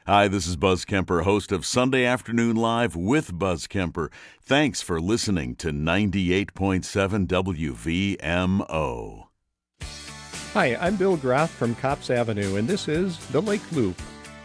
Hi, this is Buzz Kemper, host of Sunday Afternoon Live with Buzz Kemper. Thanks for listening to 98.7 WVMO. Hi, I'm Bill Groth from Cops Avenue, and this is The Lake Loop.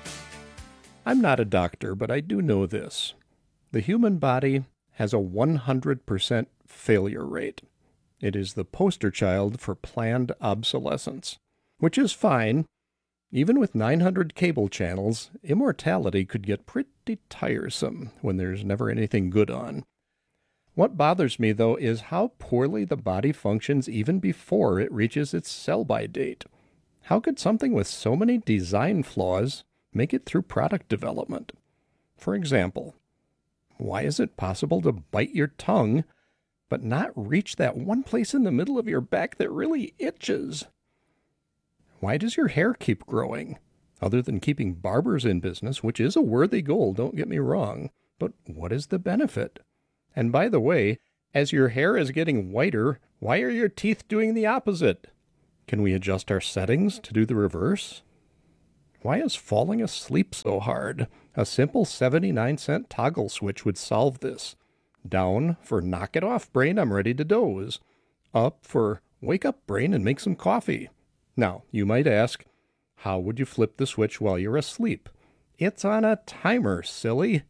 I'm not a doctor, but I do know this. The human body has a 100% failure rate. It is the poster child for planned obsolescence, which is fine. Even with 900 cable channels, immortality could get pretty tiresome when there's never anything good on. What bothers me, though, is how poorly the body functions even before it reaches its sell-by date. How could something with so many design flaws make it through product development? For example, why is it possible to bite your tongue but not reach that one place in the middle of your back that really itches? Why does your hair keep growing? Other than keeping barbers in business, which is a worthy goal, don't get me wrong, but what is the benefit? And by the way, as your hair is getting whiter, why are your teeth doing the opposite? Can we adjust our settings to do the reverse? Why is falling asleep so hard? A simple 79-cent toggle switch would solve this. Down for knock it off, brain, I'm ready to doze. Up for wake up, brain, and make some coffee. Now, you might ask, how would you flip the switch while you're asleep? It's on a timer, silly.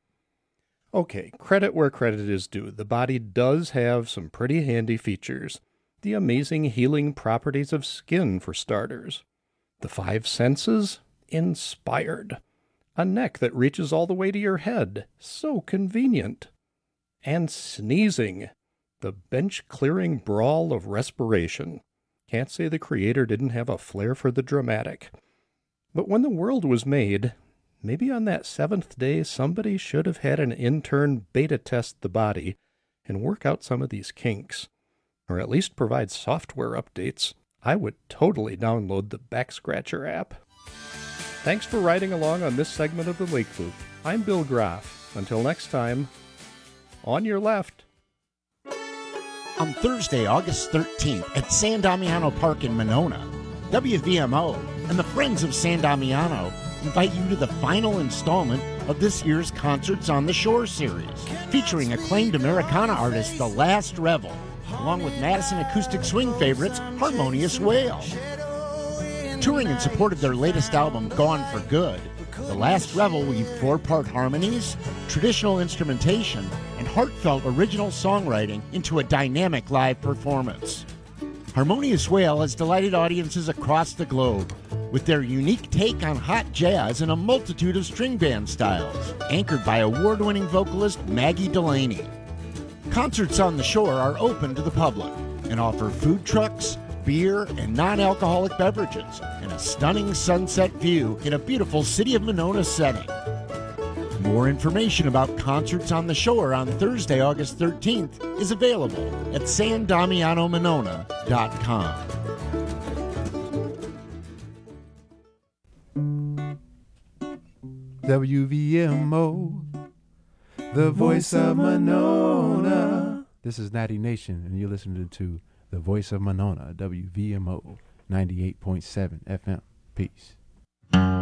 Okay, credit where credit is due. The body does have some pretty handy features. The amazing healing properties of skin, for starters. The 5 senses? Inspired. A neck that reaches all the way to your head. So convenient. And sneezing. The bench-clearing brawl of respiration. Can't say the creator didn't have a flair for the dramatic. But when the world was made, maybe on that 7th day somebody should have had an intern beta test the body and work out some of these kinks. Or at least provide software updates. I would totally download the Back Scratcher app. Thanks for riding along on this segment of the Lake Loop. I'm Bill Groff. Until next time, on your left. On Thursday, August 13th at San Damiano Park in Monona, WVMO and the Friends of San Damiano invite you to the final installment of this year's Concerts on the Shore series, featuring acclaimed Americana artist The Last Revel, along with Madison Acoustic Swing favorites Harmonious Whale. Touring in support of their latest album, Gone for Good, The Last Revel weave 4-part harmonies, traditional instrumentation, and heartfelt original songwriting into a dynamic live performance. Harmonious Whale has delighted audiences across the globe with their unique take on hot jazz and a multitude of string band styles, anchored by award-winning vocalist Maggie Delaney. Concerts on the Shore are open to the public and offer food trucks, beer, and non-alcoholic beverages and a stunning sunset view in a beautiful City of Monona setting. More information about Concerts on the Shore on Thursday, August 13th is available at sandamianomonona.com. WVMO, the voice of Monona. This is Natty Nation, and you're listening to the voice of Monona, WVMO 98.7 FM. Peace.